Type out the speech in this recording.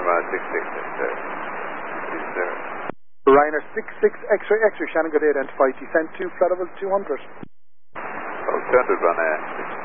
Ryanair 66 X-ray X-ray Shannon got identified. Descent to flight level 200. Oh, 200 run